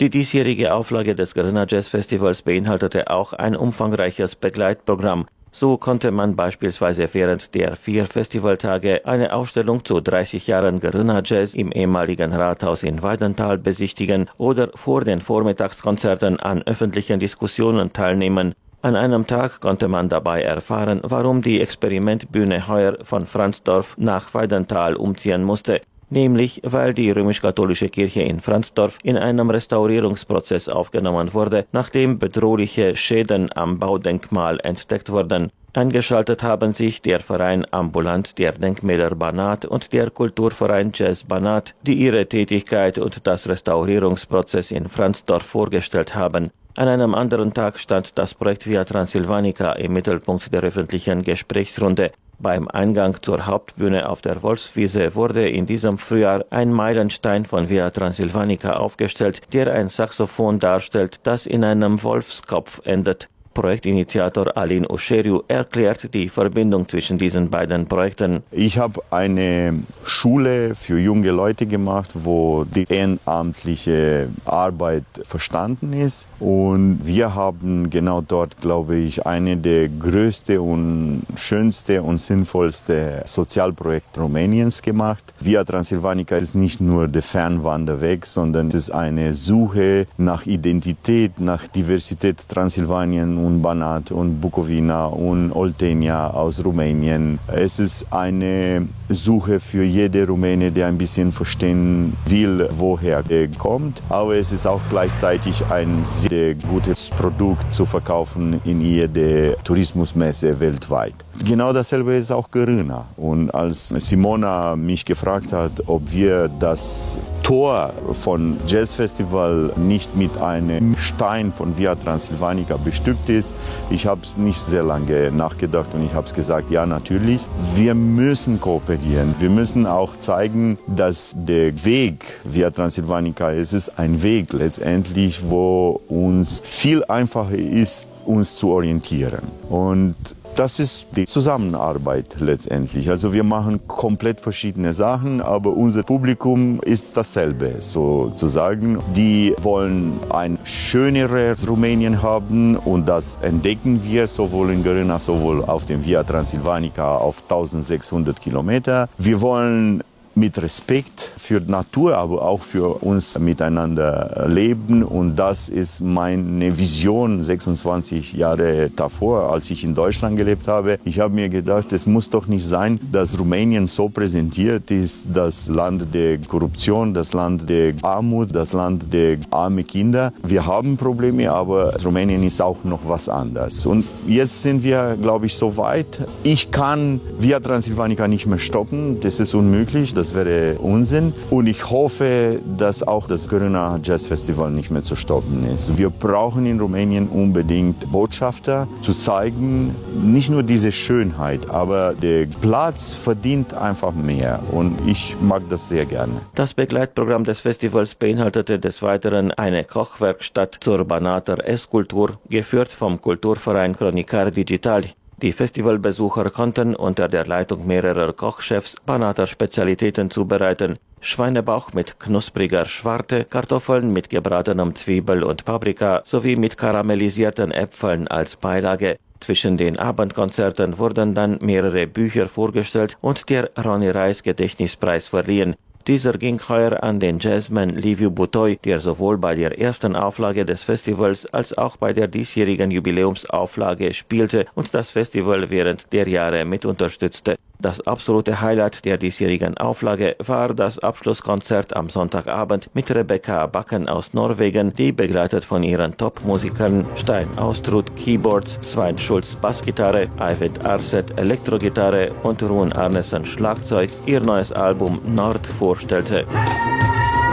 Die diesjährige Auflage des Corinna Jazz Festivals beinhaltete auch ein umfangreiches Begleitprogramm. So konnte man beispielsweise während der 4 Festivaltage eine Ausstellung zu 30 Jahren Corinna Jazz im ehemaligen Rathaus in Weidenthal besichtigen oder vor den Vormittagskonzerten an öffentlichen Diskussionen teilnehmen. An einem Tag konnte man dabei erfahren, warum die Experimentbühne heuer von Franzdorf nach Weidenthal umziehen musste. Nämlich, weil die römisch-katholische Kirche in Franzdorf in einem Restaurierungsprozess aufgenommen wurde, nachdem bedrohliche Schäden am Baudenkmal entdeckt wurden. Eingeschaltet haben sich der Verein Ambulant der Denkmäler Banat und der Kulturverein Jazz Banat, die ihre Tätigkeit und das Restaurierungsprozess in Franzdorf vorgestellt haben. An einem anderen Tag stand das Projekt Via Transsilvanica im Mittelpunkt der öffentlichen Gesprächsrunde. Beim Eingang zur Hauptbühne auf der Wolfswiese wurde in diesem Frühjahr ein Meilenstein von Via Transsilvanica aufgestellt, der ein Saxophon darstellt, das in einem Wolfskopf endet. Projektinitiator Alin Usheriu erklärt die Verbindung zwischen diesen beiden Projekten. Ich habe eine Schule für junge Leute gemacht, wo die ehrenamtliche Arbeit verstanden ist. Und wir haben genau dort, glaube ich, eine der größten und schönsten und sinnvollsten Sozialprojekte Rumäniens gemacht. Via Transsilvanica ist nicht nur der Fernwanderweg, sondern es ist eine Suche nach Identität, nach Diversität Transsilvanien und Banat und Bukowina und Oltenia aus Rumänien. Es ist eine Suche für jede Rumäne, der ein bisschen verstehen will, woher er kommt. Aber es ist auch gleichzeitig ein sehr gutes Produkt zu verkaufen in jede Tourismusmesse weltweit. Genau dasselbe ist auch Corinna. Und als Simona mich gefragt hat, ob wir das Tor von Jazzfestival nicht mit einem Stein von Via Transsilvanica bestückt ist, ich habe nicht sehr lange nachgedacht und ich habe gesagt, ja natürlich, wir müssen kooperieren. Wir müssen auch zeigen, dass der Weg Via Transsilvanica ist ein Weg letztendlich, wo uns viel einfacher ist, uns zu orientieren. Und das ist die Zusammenarbeit letztendlich. Also wir machen komplett verschiedene Sachen, aber unser Publikum ist dasselbe sozusagen. Die wollen ein schöneres Rumänien haben und das entdecken wir sowohl in Corinna, sowohl auf dem Via Transsilvanica auf 1600 Kilometer. Wir wollen mit Respekt für die Natur, aber auch für uns miteinander leben. Und das ist meine Vision 26 Jahre davor, als ich in Deutschland gelebt habe. Ich habe mir gedacht, es muss doch nicht sein, dass Rumänien so präsentiert ist, das Land der Korruption, das Land der Armut, das Land der armen Kinder. Wir haben Probleme, aber Rumänien ist auch noch was anderes. Und jetzt sind wir, glaube ich, so weit. Ich kann Via Transsilvanica nicht mehr stoppen. Das ist unmöglich. Das wäre Unsinn. Und ich hoffe, dass auch das Corinna Jazz Festival nicht mehr zu stoppen ist. Wir brauchen in Rumänien unbedingt Botschafter, zu zeigen, nicht nur diese Schönheit, aber der Platz verdient einfach mehr. Und ich mag das sehr gerne. Das Begleitprogramm des Festivals beinhaltete des Weiteren eine Kochwerkstatt zur Banater Esskultur, geführt vom Kulturverein Cronicar Digital. Die Festivalbesucher konnten unter der Leitung mehrerer Kochchefs Banater Spezialitäten zubereiten. Schweinebauch mit knuspriger Schwarte, Kartoffeln mit gebratenem Zwiebel und Paprika sowie mit karamellisierten Äpfeln als Beilage. Zwischen den Abendkonzerten wurden dann mehrere Bücher vorgestellt und der Ronny Reis Gedächtnispreis verliehen. Dieser ging heuer an den Jazzman Liviu Butoi, der sowohl bei der ersten Auflage des Festivals als auch bei der diesjährigen Jubiläumsauflage spielte und das Festival während der Jahre mit unterstützte. Das absolute Highlight der diesjährigen Auflage war das Abschlusskonzert am Sonntagabend mit Rebecca Bakken aus Norwegen, die begleitet von ihren Top-Musikern Stein Austrup Keyboards, Svein Schulz Bassgitarre, Eivind Arset Elektrogitarre und Rune Arnesen Schlagzeug ihr neues Album Nord vorstellte.